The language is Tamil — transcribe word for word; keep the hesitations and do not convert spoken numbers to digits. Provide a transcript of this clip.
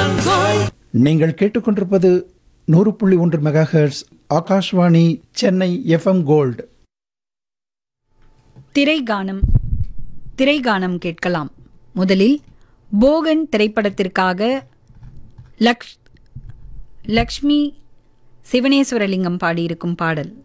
நீங்கள் கேட்டுக்கொண்டிருப்பது நூறு புள்ளி ஒன்று mega hertz Akashvani Chennai FM gold. திரைகானம் திரைகானம் கேட்கலாம். முதலில் போகன் திரைப்படத்திற்காக லக்ஷ் லக்ஷ்மி சிவனேஸ்வரலிங்கம் பாடியிருக்கும் பாடல்.